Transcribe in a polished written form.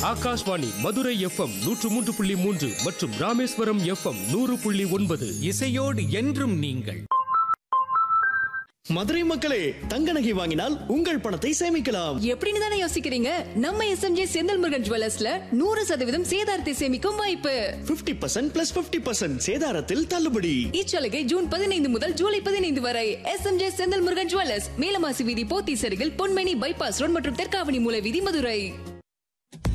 Akashvani Madurai FM 103.3 மற்றும் Rameswaram FM 100.9. இசையோடு என்றும் நீங்கள். மதுரை மக்களே, தங்க நகை வாங்கினால் உங்கள் பணத்தை சேமிக்கலாம். எப்படின்னு தானே யோசிக்கிறீங்க? நம்ம SMJ செந்தில் முருகன் ஜுவல்லர்ஸ்ல 100% சேதாரத்தை சேமிக்கும் வாய்ப்பு. 50% + 50% சேதாரத்தில் தள்ளுபடி. இச்சலுகை ஜூன் 15 முதல் ஜூலை 15 வரை. SMJ செந்தில் முருகன் ஜுவல்லர்ஸ், மேலமாசி வீதி, போத்தீஸ் அருகில், பொன்மேனி பைபாஸ் ரோட் மற்றும் தெற்காவணி மூல வீதி, மதுரை.